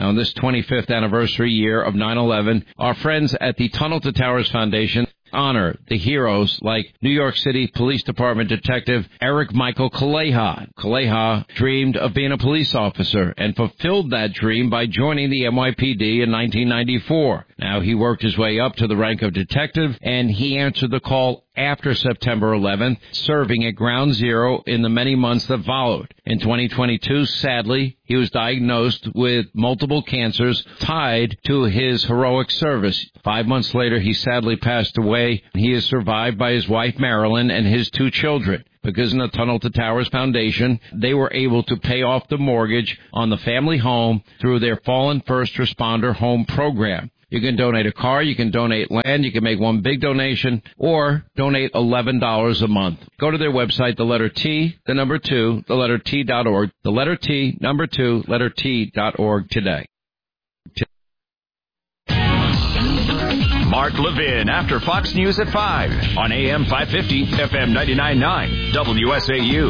Now, on this 25th anniversary year of 9/11, our friends at the Tunnel to Towers Foundation honor the heroes like New York City Police Department Detective Eric Michael Kaleha. Kaleha dreamed of being a police officer and fulfilled that dream by joining the NYPD in 1994. Now, he worked his way up to the rank of detective, and he answered the call after September 11th, serving at Ground Zero in the many months that followed. In 2022, sadly, he was diagnosed with multiple cancers tied to his heroic service. 5 months later, he sadly passed away. He is survived by his wife, Marilyn, and his 2 children. Because in the Tunnel to Towers Foundation, they were able to pay off the mortgage on the family home through their Fallen First Responder Home Program. You can donate a car, you can donate land, you can make one big donation, or donate $11 a month. Go to their website, the letter T, the number 2, the letter T.org, the letter T, number 2, letter T.org today. Mark Levin after Fox News at 5 on AM 550, FM 99.9, WSAU.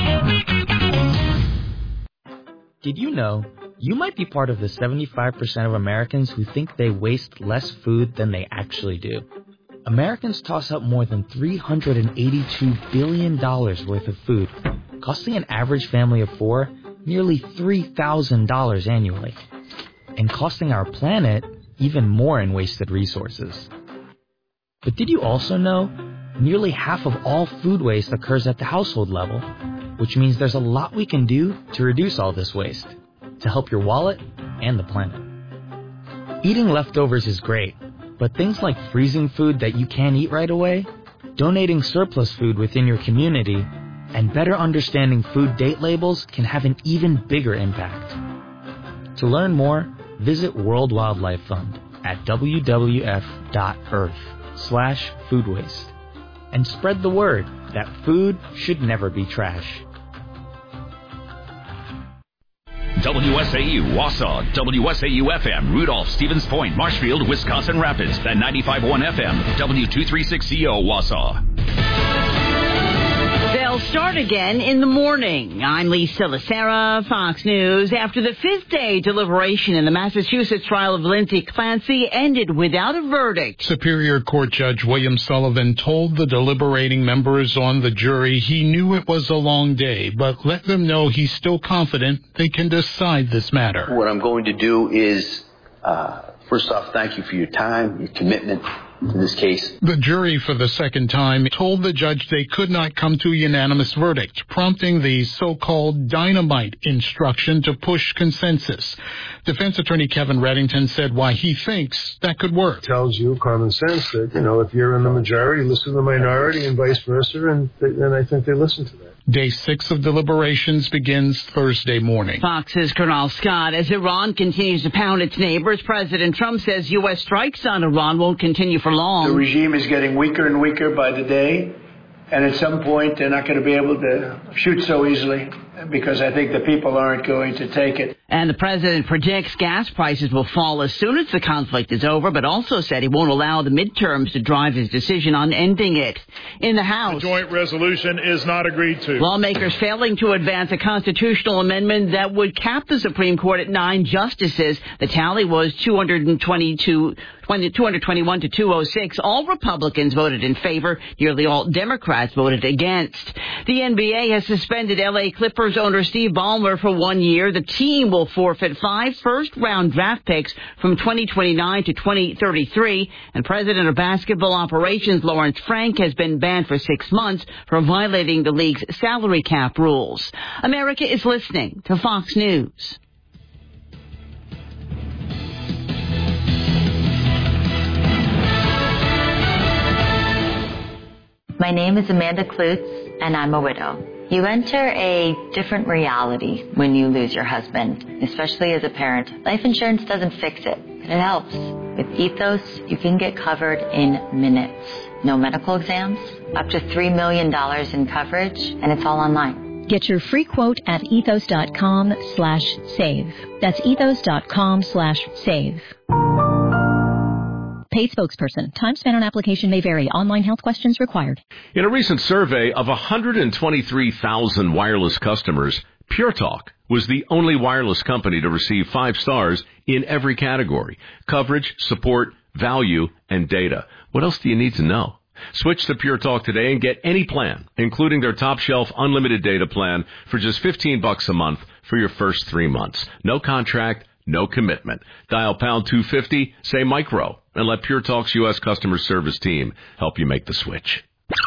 Did you know you might be part of the 75% of Americans who think they waste less food than they actually do? Americans toss out more than $382 billion worth of food, costing an average family of 4 nearly $3,000 annually, and costing our planet even more in wasted resources. But did you also know nearly half of all food waste occurs at the household level, which means there's a lot we can do to reduce all this waste, to help your wallet and the planet. Eating leftovers is great, but things like freezing food that you can't eat right away, donating surplus food within your community, and better understanding food date labels can have an even bigger impact. To learn more, visit World Wildlife Fund at wwf.earth/food waste and spread the word that food should never be trash. WSAU, Wausau, WSAU-FM, Rudolph, Stevens Point, Marshfield, Wisconsin Rapids, and 95.1 FM, W236CO, Wausau. They'll start again in the morning. I'm Lisa Lacera, Fox News. After the 5th day deliberation in the Massachusetts trial of Lindsay Clancy ended without a verdict. Superior Court Judge William Sullivan told the deliberating members on the jury he knew it was a long day, but let them know he's still confident they can decide this matter. What I'm going to do is, first off, thank you for your time, your commitment in this case. The jury, for the second time, told the judge they could not come to a unanimous verdict, prompting the so-called dynamite instruction to push consensus. Defense attorney Kevin Reddington said why he thinks that could work. It tells you common sense that, if you're in the majority, listen to the minority and vice versa, and I think they listen to that. Day 6 of deliberations begins Thursday morning. Fox's Colonel Scott. As Iran continues to pound its neighbors, President Trump says U.S. strikes on Iran won't continue for long. The regime is getting weaker and weaker by the day, and at some point they're not going to be able to shoot so easily because I think the people aren't going to take it. And the president predicts gas prices will fall as soon as the conflict is over, but also said he won't allow the midterms to drive his decision on ending it. In the House, the joint resolution is not agreed to. Lawmakers failing to advance a constitutional amendment that would cap the Supreme Court at 9 justices. The tally was 221 to 206. All Republicans voted in favor. Nearly all Democrats voted against. The NBA has suspended L.A. Clippers owner Steve Ballmer for 1 year. The team will forfeit 5 first-round draft picks from 2029 to 2033. And President of Basketball Operations Lawrence Frank has been banned for 6 months for violating the league's salary cap rules. America is listening to Fox News. My name is Amanda Klutz, and I'm a widow. You enter a different reality when you lose your husband, especially as a parent. Life insurance doesn't fix it, but it helps. With Ethos, you can get covered in minutes. No medical exams, up to $3 million in coverage, and it's all online. Get your free quote at ethos.com/save. That's ethos.com/save. Paid spokesperson. Time spent on application may vary. Online health questions required. In a recent survey of 123,000 wireless customers, Pure Talk was the only wireless company to receive 5 stars in every category: coverage, support, value, and data. What else do you need to know? Switch to Pure Talk today and get any plan, including their top shelf unlimited data plan, for just $15 a month for your first 3 months. No contract, no commitment. Dial pound 250, say micro, and let Pure Talk's U.S. customer service team help you make the switch.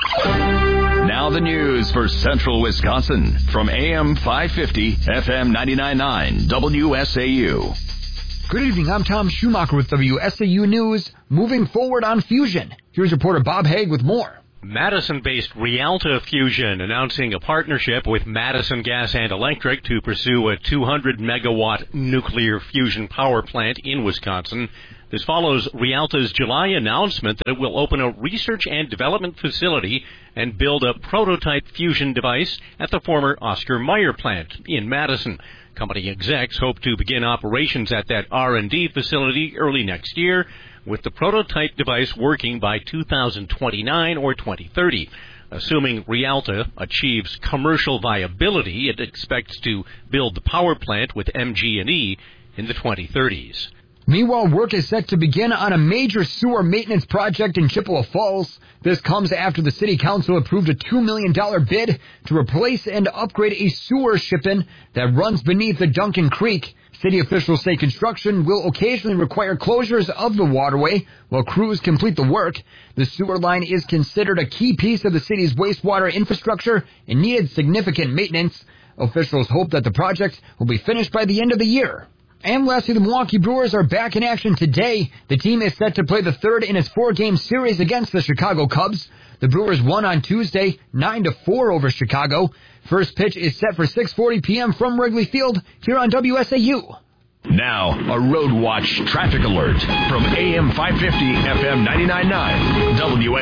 Now the news for Central Wisconsin from AM 550, FM 99.9, WSAU. Good evening, I'm Tom Schumacher with WSAU News. Moving forward on fusion. Here's reporter Bob Haig with more. Madison-based Rialta Fusion announcing a partnership with Madison Gas and Electric to pursue a 200-megawatt nuclear fusion power plant in Wisconsin. This follows Rialta's July announcement that it will open a research and development facility and build a prototype fusion device at the former Oscar Mayer plant in Madison. Company execs hope to begin operations at that R&D facility early next year, with the prototype device working by 2029 or 2030. Assuming Rialta achieves commercial viability, it expects to build the power plant with MG&E in the 2030s. Meanwhile, work is set to begin on a major sewer maintenance project in Chippewa Falls. This comes after the City Council approved a $2 million bid to replace and upgrade a sewer ship-in that runs beneath the Duncan Creek. City officials say construction will occasionally require closures of the waterway while crews complete the work. The sewer line is considered a key piece of the city's wastewater infrastructure and needed significant maintenance. Officials hope that the project will be finished by the end of the year. And lastly, the Milwaukee Brewers are back in action today. The team is set to play the third in its 4-game series against the Chicago Cubs. The Brewers won on Tuesday, 9-4 over Chicago. First pitch is set for 6:40 p.m. from Wrigley Field here on WSAU. Now, a Road Watch traffic alert from AM 550, FM 99.9,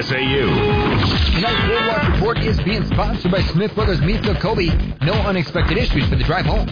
WSAU. Tonight's Road Watch report is being sponsored by Smith Brothers Meat Kobe. No unexpected issues for the drive home.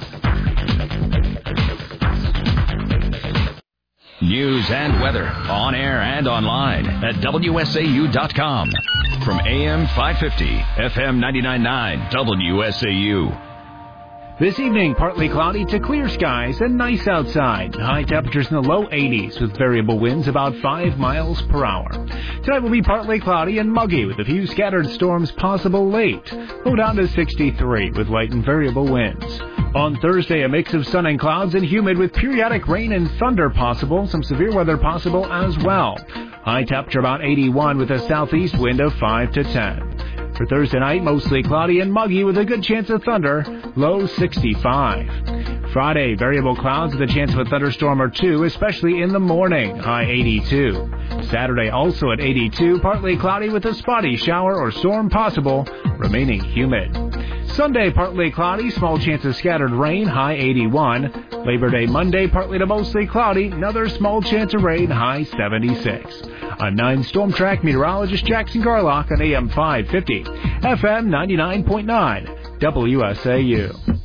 News and weather on air and online at WSAU.com. From AM 550, FM 99.9, WSAU. This evening, partly cloudy to clear skies and nice outside. High temperatures in the low 80s with variable winds about 5 miles per hour. Tonight will be partly cloudy and muggy with a few scattered storms possible late. Low down to 63 with light and variable winds. On Thursday, a mix of sun and clouds and humid with periodic rain and thunder possible. Some severe weather possible as well. High temperature about 81 with a southeast wind of 5 to 10. For Thursday night, mostly cloudy and muggy with a good chance of thunder, low 65. Friday, variable clouds with a chance of a thunderstorm or two, especially in the morning, high 82. Saturday also at 82, partly cloudy with a spotty shower or storm possible, remaining humid. Sunday, partly cloudy, small chance of scattered rain, high 81. Labor Day Monday, partly to mostly cloudy, another small chance of rain, high 76. On 9 Storm Track, meteorologist Jackson Garlock on AM 550, FM 99.9, WSAU.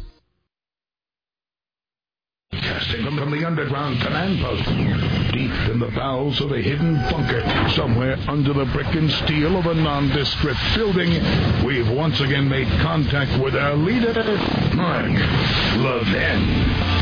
Casting from the underground command post, deep in the bowels of a hidden bunker, somewhere under the brick and steel of a nondescript building, we've once again made contact with our leader, Mark Levin.